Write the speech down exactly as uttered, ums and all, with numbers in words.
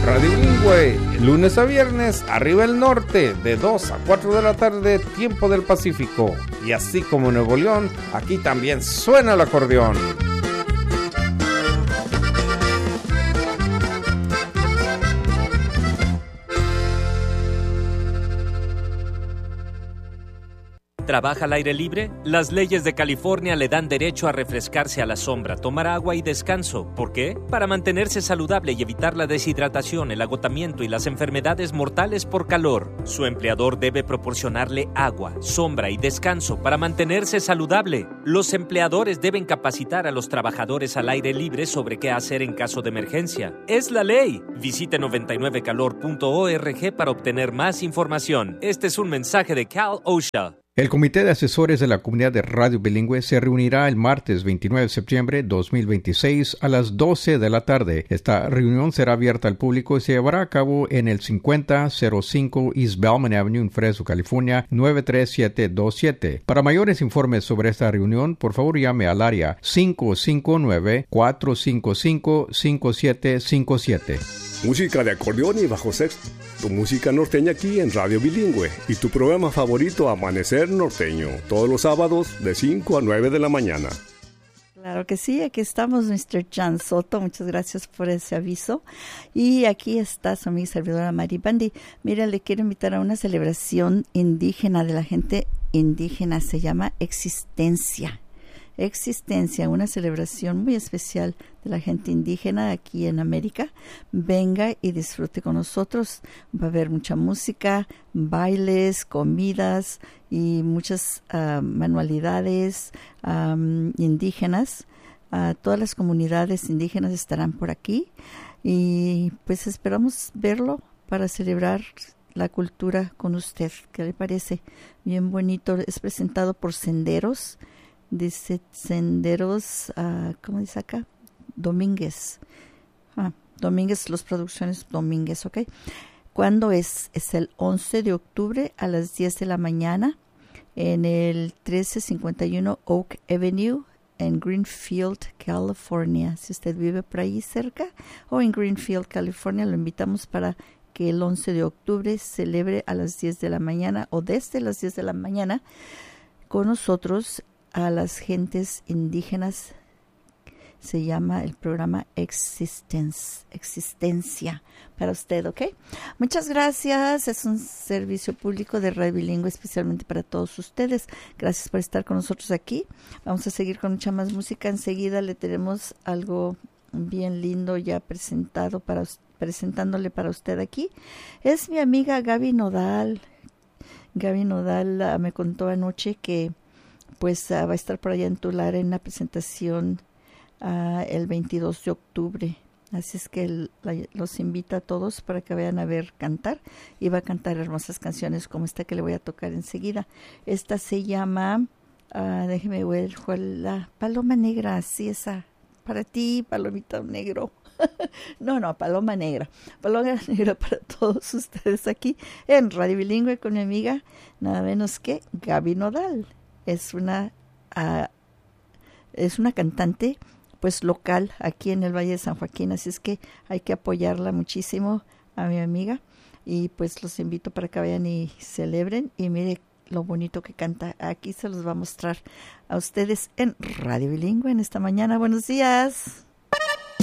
Radio Bilingüe, lunes a viernes, arriba el norte, de dos a cuatro de la tarde, tiempo del Pacífico. Y así como Nuevo León, aquí también suena el acordeón. ¿Trabaja al aire libre? Las leyes de California le dan derecho a refrescarse a la sombra, tomar agua y descanso. ¿Por qué? Para mantenerse saludable y evitar la deshidratación, el agotamiento y las enfermedades mortales por calor. Su empleador debe proporcionarle agua, sombra y descanso para mantenerse saludable. Los empleadores deben capacitar a los trabajadores al aire libre sobre qué hacer en caso de emergencia. ¡Es la ley! Visite noventa y nueve calor punto org para obtener más información. Este es un mensaje de Cal OSHA. El Comité de Asesores de la Comunidad de Radio Bilingüe se reunirá el martes veintinueve de septiembre de dos mil veintiséis a las doce de la tarde. Esta reunión será abierta al público y se llevará a cabo en el cincuenta cero cinco East Bellman Avenue en Fresno, California, nueve tres siete dos siete. Para mayores informes sobre esta reunión, por favor llame al área cinco cinco nueve, cuatro cinco cinco, cinco siete cinco siete. Música de acordeón y bajo sexto. Tu música norteña aquí en Radio Bilingüe y tu programa favorito Amanecer Norteño, todos los sábados de cinco a nueve de la mañana. Claro que sí, aquí estamos, mister Jan Soto, muchas gracias por ese aviso. Y aquí está su amiga y servidora Mari Bandi. Mira, le quiero invitar a una celebración indígena de la gente indígena, se llama Existencia. Existencia, una celebración muy especial de la gente indígena aquí en América. Venga y disfrute con nosotros. Va a haber mucha música, bailes, comidas y muchas uh, manualidades um, indígenas. Uh, todas las comunidades indígenas estarán por aquí y pues esperamos verlo para celebrar la cultura con usted. ¿Qué le parece? Bien bonito. Es presentado por Senderos. Dice Senderos, uh, ¿cómo dice acá? Domínguez. Ah, Domínguez, las producciones Domínguez, ¿ok? ¿Cuándo es? Es el once de octubre a las diez de la mañana en el trece cincuenta y uno Oak Avenue en Greenfield, California. Si usted vive por ahí cerca o en Greenfield, California, lo invitamos para que el once de octubre celebre a las diez de la mañana o desde las diez de la mañana con nosotros a las gentes indígenas. Se llama el programa Existence, Existencia para usted, ¿ok? Muchas gracias. Es un servicio público de Radio Bilingüe especialmente para todos ustedes. Gracias por estar con nosotros aquí. Vamos a seguir con mucha más música. Enseguida le tenemos algo bien lindo ya presentado para presentándole para usted aquí. Es mi amiga Gaby Nodal. Gaby Nodal uh, me contó anoche que pues uh, va a estar por allá en Tulare en la presentación uh, el veintidós de octubre. Así es que el, la, los invita a todos para que vayan a ver cantar. Y va a cantar hermosas canciones como esta que le voy a tocar enseguida. Esta se llama, uh, déjeme ver, la Paloma Negra, así esa. Para ti, Palomita Negro. no, no, Paloma Negra. Paloma Negra para todos ustedes aquí en Radio Bilingüe con mi amiga, nada menos que Gaby Nodal. Es una uh, es una cantante pues local aquí en el Valle de San Joaquín, así es que hay que apoyarla muchísimo a mi amiga y pues los invito para que vayan y celebren y mire lo bonito que canta. Aquí se los va a mostrar a ustedes en Radio Bilingüe en esta mañana. Buenos días.